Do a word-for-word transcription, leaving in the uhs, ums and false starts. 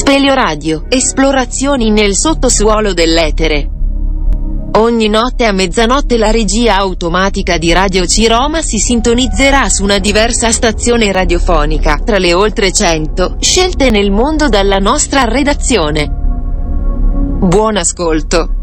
Speleoradio, esplorazioni nel sottosuolo dell'etere. Ogni notte a mezzanotte la regia automatica di Radio C Roma si sintonizzerà su una diversa stazione radiofonica, tra le oltre cento scelte nel mondo dalla nostra redazione. Buon ascolto.